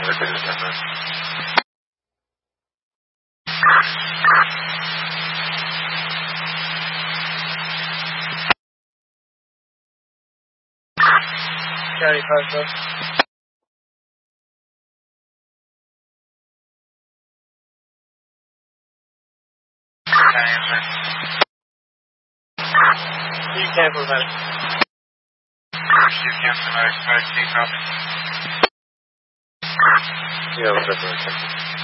County Park. You can't prevent it. Yeah, what's up,